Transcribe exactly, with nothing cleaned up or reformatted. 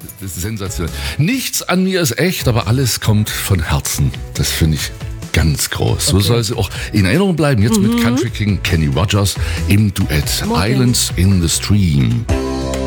Das ist sensationell. Nichts an mir ist echt, aber alles kommt von Herzen. Das finde ich ganz groß. So Okay. soll sie auch in Erinnerung bleiben. Jetzt Mhm. mit Country King Kenny Rogers im Duett Morgen. Islands in the Stream.